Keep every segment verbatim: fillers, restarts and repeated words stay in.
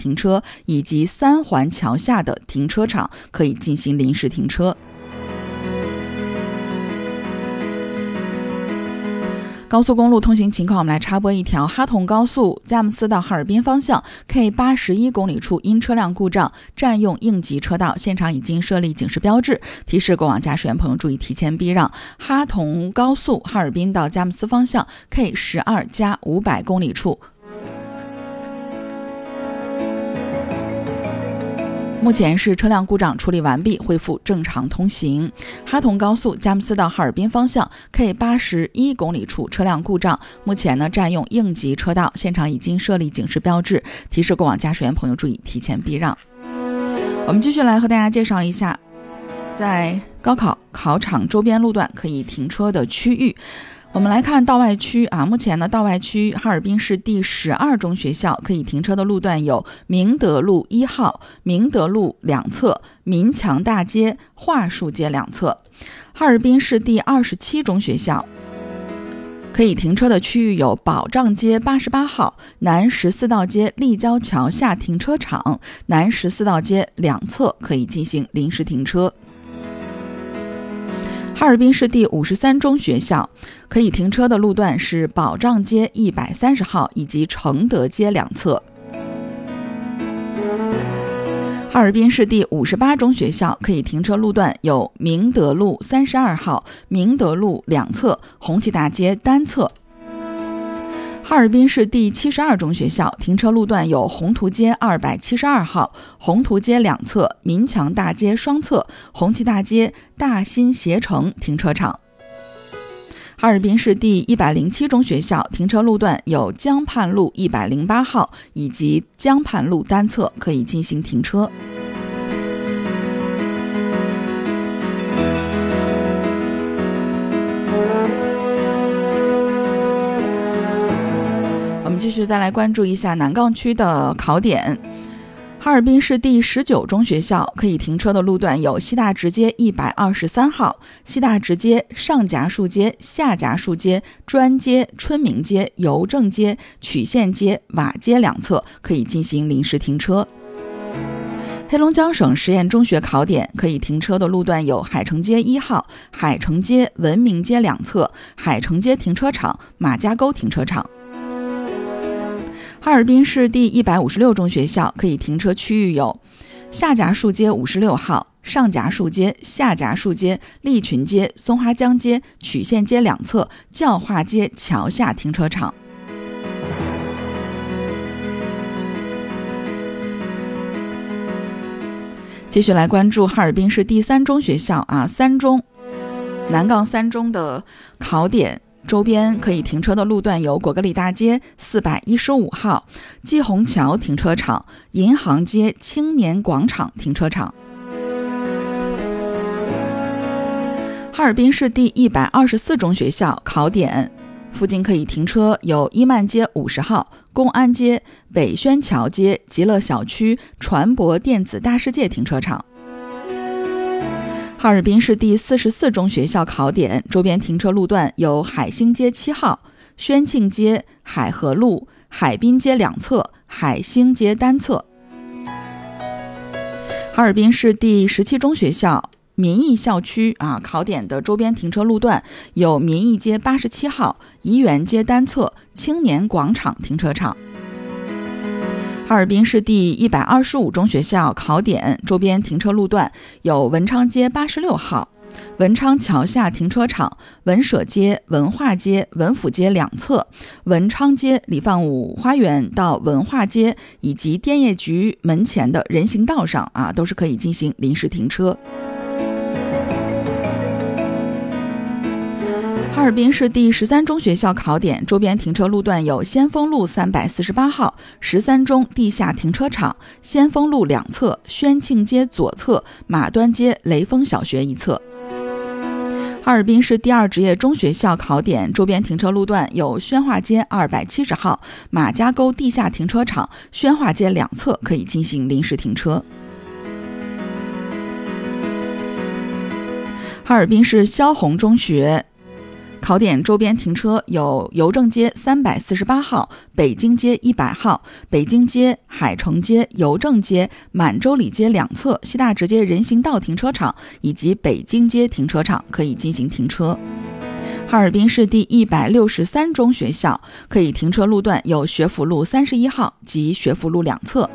停车，以及三环桥下的停车场可以进行临时停车。高速公路通行情况，我们来插播一条：哈同高速佳木斯到哈尔滨方向 K 八十一 公里处因车辆故障占用应急车道，现场已经设立警示标志，提示过往驾驶员朋友注意提前避让。哈同高速哈尔滨到佳木斯方向 K 十二加五百 公里处，目前是车辆故障处理完毕，恢复正常通行。哈同高速佳木斯到哈尔滨方向 K 八十一 公里处车辆故障，目前呢占用应急车道，现场已经设立警示标志，提示过往驾驶员朋友注意提前避让。我们继续来和大家介绍一下在高考考场周边路段可以停车的区域。我们来看道外区啊，目前呢，道外区哈尔滨市第十二中学校可以停车的路段有明德路一号、明德路两侧、民强大街、桦树街两侧。哈尔滨市第二十七中学校可以停车的区域有保障街八十八号、南十四道街立交桥下停车场、南十四道街两侧可以进行临时停车。哈尔滨市第五十三中学校可以停车的路段是保障街一百三十号以及承德街两侧。哈尔滨市第五十八中学校可以停车路段有明德路三十二号、明德路两侧、红旗大街单侧。哈尔滨市第七十二中学校停车路段有宏图街二百七十二号、宏图街两侧、民强大街双侧、红旗大街大新携程停车场。哈尔滨市第一百零七中学校停车路段有江畔路一百零八号以及江畔路单侧可以进行停车。继续再来关注一下南岗区的考点。哈尔滨市第十九中学校可以停车的路段有西大直街一百二十三号、西大直街、上夹树街、下夹树街、专街、春明街、邮政街、曲线街、瓦街两侧可以进行临时停车。黑龙江省实验中学考点可以停车的路段有海城街一号、海城街、文明街两侧、海城街停车场、马家沟停车场。哈尔滨市第一百五十六中学校可以停车区域有下夹树街五十六号、上夹树街、下夹树街、利群街、松花江街、曲线街两侧、教化街桥下停车场。继续来关注哈尔滨市第三中学校啊，三中南岗三中的考点。周边可以停车的路段有果戈里大街四百一十五号、季虹桥停车场、银行街青年广场停车场。哈尔滨市第一百二十四中学校考点附近可以停车有伊曼街五十号、公安街、北宣桥街、极乐小区、船舶电子大世界停车场。哈尔滨市第四十四中学校考点周边停车路段有海兴街七号、宣庆街、海河路、海滨街两侧、海兴街单侧。哈尔滨市第十七中学校民意校区啊，考点的周边停车路段有民意街八十七号、怡园街单侧、青年广场停车场。哈尔滨市第一百二十五中学校考点周边停车路段有文昌街八十六号、文昌桥下停车场、文舍街、文化街、文府街两侧、文昌街李放武花园到文化街以及电业局门前的人行道上啊，都是可以进行临时停车。哈尔滨市第十三中学校考点周边停车路段有先锋路三百四十八号、十三中地下停车场、先锋路两侧、宣庆街左侧、马端街雷锋小学一侧。哈尔滨市第二职业中学校考点周边停车路段有宣化街二百七十号、马家沟地下停车场、宣化街两侧可以进行临时停车。哈尔滨市萧红中学考点周边停车有邮政街三百四十八号、北京街一百号、北京街、海城街、邮政街、满洲里街两侧西大直街人行道停车场以及北京街停车场可以进行停车。哈尔滨市第一百六十三中学校可以停车路段有学府路三十一号及学府路两侧。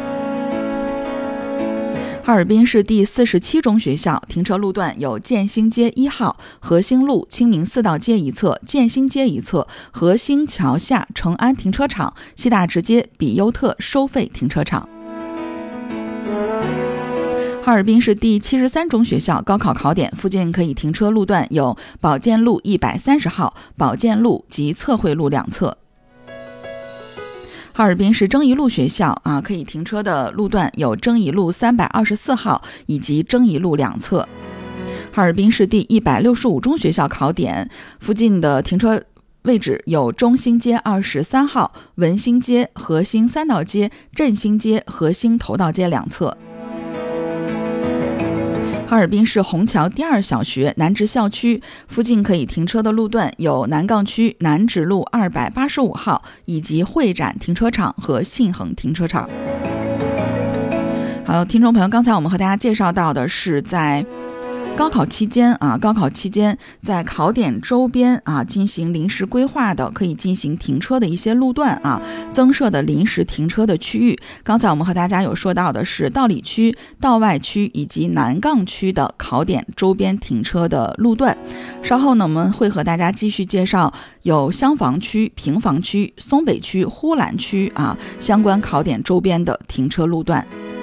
哈尔滨市第四十七中学校停车路段有建兴街一号、和兴路清明寺道街一侧、建兴街一侧、和兴桥下成安停车场、西大直街比优特收费停车场。哈尔滨市第七十三中学校高考考点附近可以停车路段有保健路一百三十号、保健路及测绘路两侧。哈尔滨市征宜路学校啊，可以停车的路段有征宜路三百二十四号以及征宜路两侧。哈尔滨市第一百六十五中学校考点附近的停车位置有中兴街二十三号、文兴街、和兴三道街、振兴街、和兴头道街两侧。哈尔滨市虹桥第二小学南直校区附近可以停车的路段有南岗区南直路二百八十五号以及会展停车场和信恒停车场。好，听众朋友，刚才我们和大家介绍到的是在高考期间啊，高考期间在考点周边啊进行临时规划的可以进行停车的一些路段啊，增设的临时停车的区域。刚才我们和大家有说到的是道里区、道外区以及南岗区的考点周边停车的路段。稍后呢，我们会和大家继续介绍有厢房区、平房区、松北区、呼兰区啊相关考点周边的停车路段。